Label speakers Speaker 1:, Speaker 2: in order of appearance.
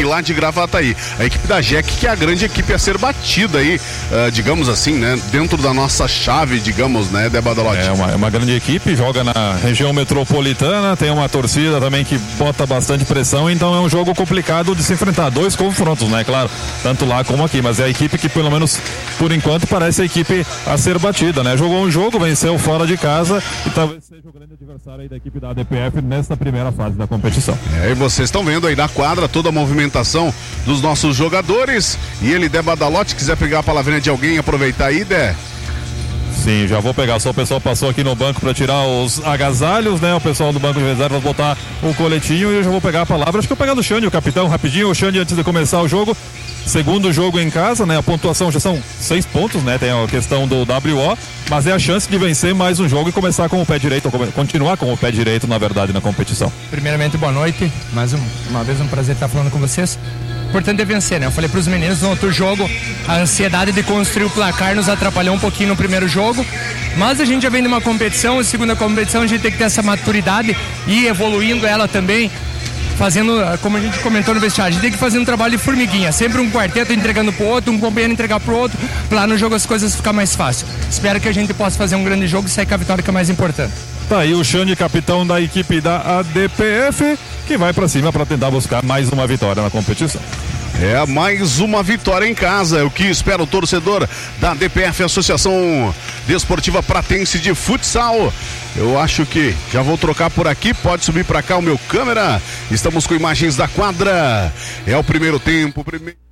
Speaker 1: lá de Gravataí. A equipe da JEC, que é a grande equipe a ser batida aí, digamos assim, né? Dentro da nossa chave, digamos, né, Dé Badalotti?
Speaker 2: É uma grande equipe, joga na região metropolitana, tem uma torcida também que bota bastante pressão, então é um jogo complicado de se enfrentar. 2 confrontos, né, claro, tanto lá como aqui, mas é a equipe que, pelo menos por enquanto, parece a equipe a ser batida, né? Jogou um jogo, venceu fora de casa e talvez seja o grande adversário aí da equipe da ADPF nesta primeira fase da competição.
Speaker 1: E vocês estão vendo aí na quadra toda a movimentação dos nossos jogadores. E ele, Dé Badalotti, quiser pegar a palavrinha de alguém, aproveitar aí, Dé.
Speaker 2: Sim, já vou pegar, só o pessoal passou aqui no banco para tirar os agasalhos, né? O pessoal do banco de reservas botar o coletinho e eu já vou pegar a palavra. Acho que eu vou pegar do Xande, o capitão, rapidinho. O Xande, antes de começar o jogo, segundo jogo em casa, né? A pontuação já são 6 pontos, né? Tem a questão do WO, mas é a chance de vencer mais um jogo e começar com o pé direito, ou continuar com o pé direito, na verdade, na competição.
Speaker 3: Primeiramente, boa noite. Mais uma vez um prazer estar falando com vocês. O importante é vencer, né? Eu falei para os meninos no outro jogo, a ansiedade de construir o placar nos atrapalhou um pouquinho no primeiro jogo, mas a gente já vem de uma competição, a segunda competição a gente tem que ter essa maturidade e ir evoluindo ela também, fazendo, como a gente comentou no vestiário, a gente tem que fazer um trabalho de formiguinha, sempre um quarteto entregando pro outro, um companheiro entregar pro outro, para lá no jogo as coisas ficar mais fácil. Espero que a gente possa fazer um grande jogo e sair com a vitória, que é mais importante.
Speaker 2: Tá aí o Xande, capitão da equipe da ADPF, que vai para cima para tentar buscar mais uma vitória na competição.
Speaker 1: Mais uma vitória em casa, é o que espera o torcedor da ADPF, Associação Desportiva Pratense de Futsal. Eu acho que já vou trocar por aqui, pode subir para cá o meu câmera. Estamos com imagens da quadra. É o primeiro tempo,